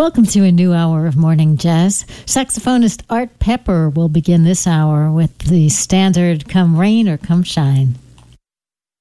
Welcome to a new hour of Morning Jazz. Saxophonist Art Pepper will begin this hour with the standard Come Rain or Come Shine.